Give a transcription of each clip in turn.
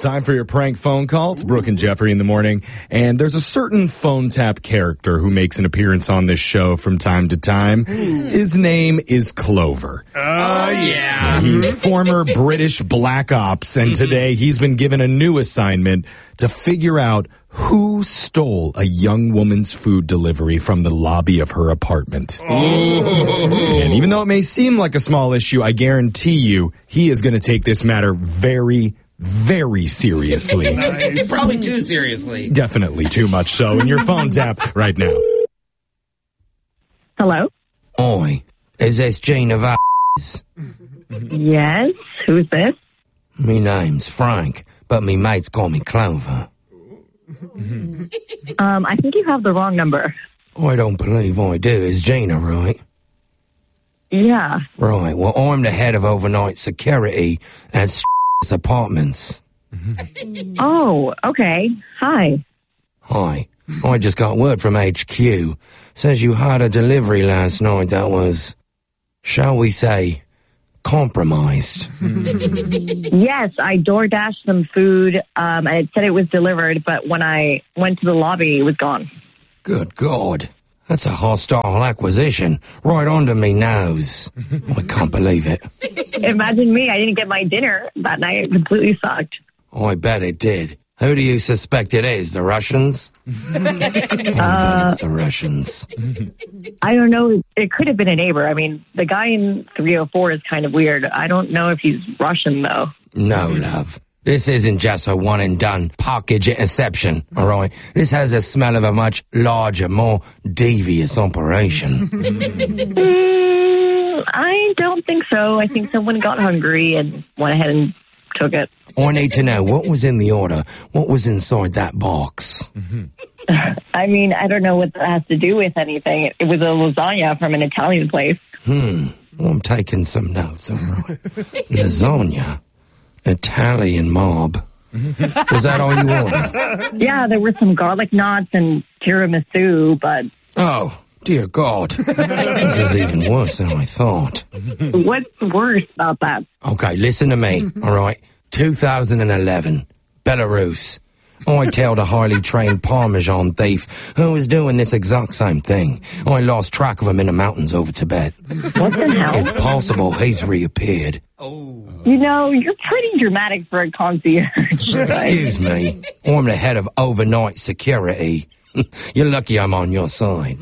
Time for your prank phone call. It's Brooke and Jeffrey in the morning. And there's a certain phone tap character who makes an appearance on this show from time to time. His name is Clover. Oh, yeah. He's former British Black Ops, and today he's been given a new assignment to figure out who stole a young woman's food delivery from the lobby of her apartment. And even though it may seem like a small issue, I guarantee you he is going to take this matter very, very seriously. Nice. Probably too seriously. Definitely too much so. In your phone tap right now. Hello? Oi, is this Gina Valls? Yes? Who's this? Me name's Frank, but me mates call me Clover. I think you have the wrong number. I don't believe I do. Is Gina right? Yeah. Right, well, I'm the head of overnight security at Apartments. Oh, okay. Hi. Hi. I just got word from HQ. Says you had a delivery last night that was, shall we say, compromised. Yes, I DoorDashed some food, and it said it was delivered, but when I went to the lobby, it was gone. Good God. That's a hostile acquisition right under me nose. I can't believe it. Imagine me, I didn't get my dinner that night. It completely sucked. I bet it did. Who do you suspect it is? The Russians? I bet it's the Russians. I don't know. It could have been a neighbor. I mean, the guy in 304 is kind of weird. I don't know if he's Russian, though. No, love. This isn't just a one-and-done package interception, all right? This has a smell of a much larger, more devious operation. I don't think so. I think someone got hungry and went ahead and took it. I need to know, what was in the order? What was inside that box? I mean, I don't know what that has to do with anything. It was a lasagna from an Italian place. I'm taking some notes, all right. Lasagna. Italian mob. Was that all you ordered? Yeah, there were some garlic knots and tiramisu, but... Oh, dear God. This is even worse than I thought. What's worse about that? Okay, listen to me, all right? 2011, Belarus. I tailed a highly trained Parmesan thief who was doing this exact same thing. I lost track of him in the mountains over Tibet. What the hell? It's possible he's reappeared. You know, you're pretty dramatic for a concierge. Excuse me. I'm the head of overnight security. You're lucky I'm on your side.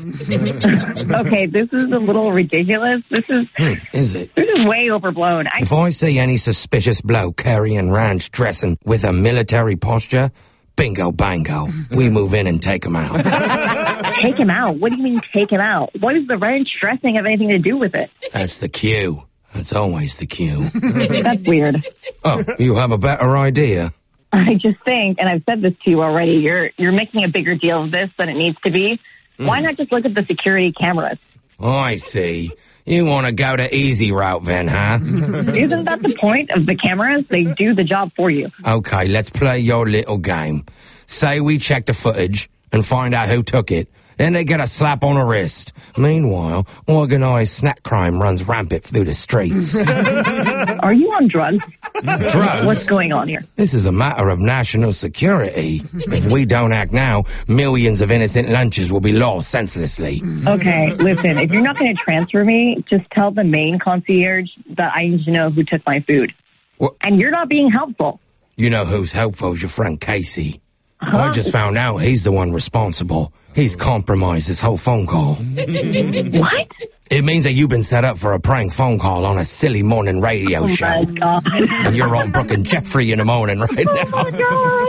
Okay, this is a little ridiculous. Is it? This is way overblown. If I see any suspicious bloke carrying ranch dressing with a military posture, bingo bango, we move in and take him out. Take him out? What do you mean take him out? What does the ranch dressing have anything to do with it? That's the cue. That's always the cue. That's weird. Oh, you have a better idea? I just think, and I've said this to you already, you're making a bigger deal of this than it needs to be. Why not just look at the security cameras? I see. You want to go the easy route then, huh? Isn't that the point of the cameras? They do the job for you. Okay, let's play your little game. Say we check the footage and find out who took it. Then they get a slap on the wrist. Meanwhile, organized snack crime runs rampant through the streets. Are you on drugs? Drugs? What's going on here? This is a matter of national security. If we don't act now, millions of innocent lunches will be lost senselessly. Okay, listen, if you're not going to transfer me, just tell the main concierge that I need to know who took my food. What? And you're not being helpful. You know who's helpful is your friend Casey. Huh? I just found out he's the one responsible. He's compromised this whole phone call. What? It means that you've been set up for a prank phone call on a silly morning radio show. Oh, my God. And you're on Brooke and Jeffrey in the morning right now. Oh, my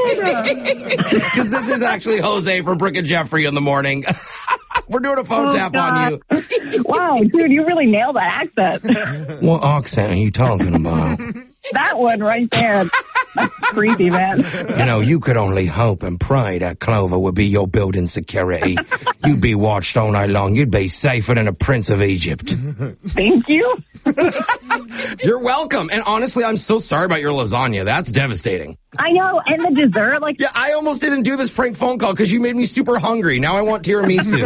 God. Because this is actually Jose from Brooke and Jeffrey in the morning. We're doing a phone tap on you. Wow, dude, you really nailed that accent. What accent are you talking about? That one right there. That's creepy, man. You know, you could only hope and pray that Clover would be your building security. You'd be watched all night long. You'd be safer than a prince of Egypt. Thank you. You're welcome. And honestly, I'm so sorry about your lasagna. That's devastating. I know, and the dessert, like, Yeah, I almost didn't do this prank phone call because you made me super hungry. Now I want tiramisu.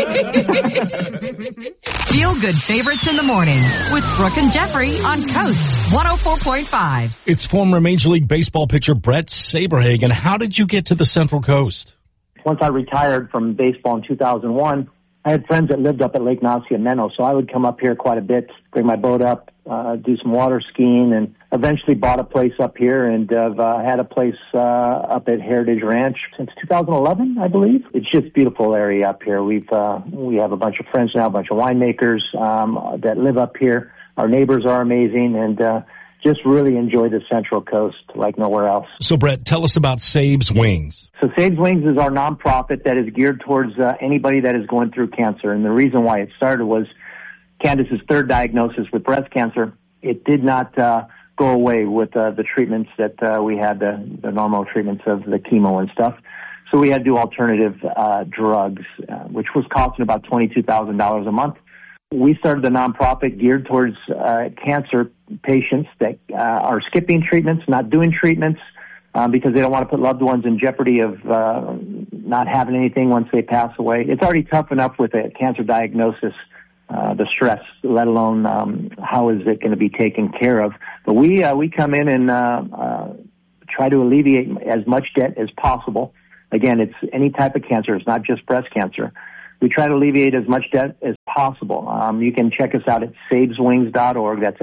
Feel good favorites in the morning with Brooke and Jeffrey on Coast 104.5. It's former Major League Baseball pitcher Brett Saberhagen. How did you get to the Central Coast? Once I retired from baseball in 2001, I had friends that lived up at Lake Nacimiento, so I would come up here quite a bit, bring my boat up, do some water skiing, and eventually bought a place up here and had a place up at Heritage Ranch since 2011, I believe. It's just a beautiful area up here. We have a bunch of friends now, a bunch of winemakers that live up here. Our neighbors are amazing, and just really enjoy the Central Coast like nowhere else. So, Brett, tell us about Sabe's Wings. So Sabe's Wings is our nonprofit that is geared towards anybody that is going through cancer. And the reason why it started was Candace's third diagnosis with breast cancer. It did not go away with the treatments that we had, the normal treatments of the chemo and stuff. So we had to do alternative drugs, which was costing about $22,000 a month. We started the nonprofit geared towards cancer patients that are skipping treatments, not doing treatments, because they don't want to put loved ones in jeopardy of not having anything once they pass away. It's already tough enough with a cancer diagnosis, the stress, let alone how is it going to be taken care of. But we come in and try to alleviate as much debt as possible. Again, it's any type of cancer. It's not just breast cancer. We try to alleviate as much debt as possible. You can check us out at sabeswings.org. That's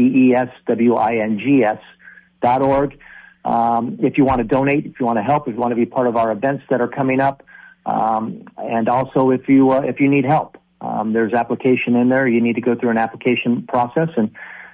SABESWINGS.org. If you want to donate, if you want to help, if you want to be part of our events that are coming up, and also if you need help, there's application in there. You need to go through an application process, and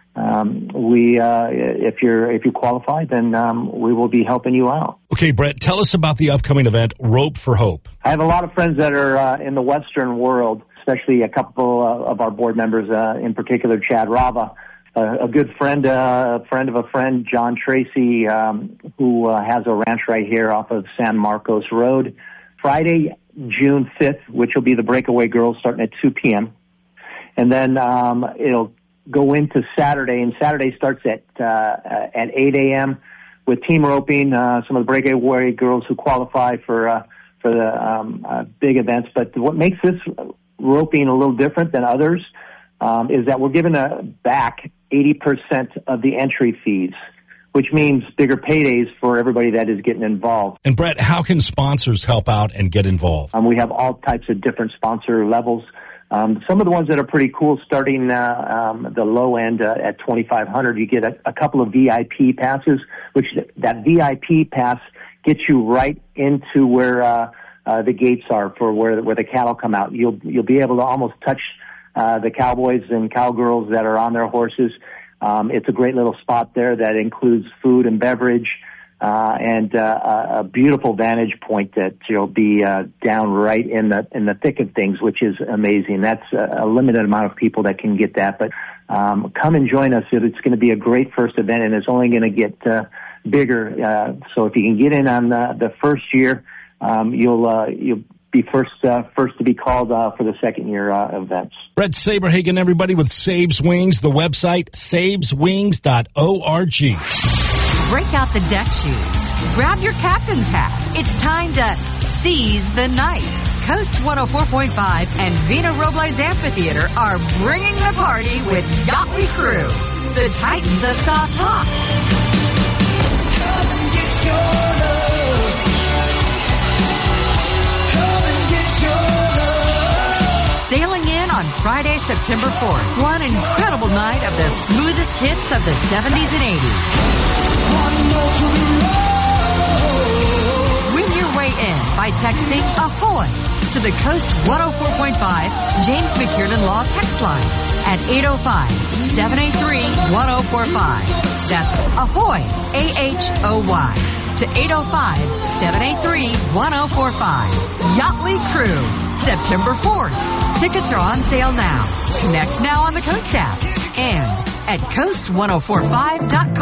if you qualify, then we will be helping you out. Okay, Brett, tell us about the upcoming event, Rope for Hope. I have a lot of friends that are in the Western world, especially a couple of our board members, in particular Chad Rava, a good friend, a friend of a friend, John Tracy, who has a ranch right here off of San Marcos Road. Friday, June 5th, which will be the Breakaway Girls starting at 2 p.m. And then it'll go into Saturday, and Saturday starts at 8 a.m. with team roping, some of the Breakaway Girls who qualify for the big events. But what makes this roping a little different than others is that we're giving back 80% of the entry fees, which means bigger paydays for everybody that is getting involved. And Brett, how can sponsors help out and get involved? We have all types of different sponsor levels. Some of the ones that are pretty cool, starting the low end at $2,500, you get a couple of VIP passes, which that VIP pass gets you right into where the gates are for where the cattle come out. You'll be able to almost touch the cowboys and cowgirls that are on their horses. It's a great little spot there that includes food and beverage, and a beautiful vantage point that you'll be down right in the thick of things, which is amazing. That's a limited amount of people that can get that, but come and join us. It's going to be a great first event, and it's only going to get bigger. So if you can get in on the first year, you'll be first to be called for the second year events. Brett Saberhagen, everybody, with Sabe's Wings, the website, sabeswings.org. Break out the deck shoes. Grab your captain's hat. It's time to seize the night. Coast 104.5 and Vina Robles Amphitheater are bringing the party with Yachtly Crew, the Titans of Soft Talk. Come and get your love. Come and get your love. Sailing in on Friday, September 4th. One incredible night of the smoothest hits of the 70s and 80s. Win your way in by texting AHOY to the Coast 104.5 James McKiernan Law text line at 805-783-1045. That's AHOY, AHOY, to 805-783-1045. Yachtly Crew, September 4th. Tickets are on sale now. Connect now on the Coast app and at coast1045.com.